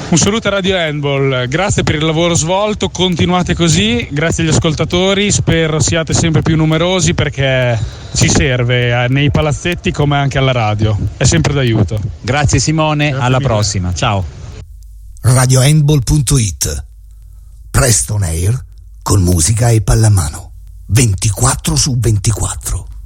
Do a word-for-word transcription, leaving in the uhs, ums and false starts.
Un saluto a Radio Handball, grazie per il lavoro svolto, continuate così, grazie agli ascoltatori, spero siate sempre più numerosi perché ci serve nei palazzetti come anche alla radio, è sempre d'aiuto. Grazie Simone, grazie alla mille. prossima, ciao. radio handball punto it, Presto on Air con musica e pallamano, ventiquattro su ventiquattro.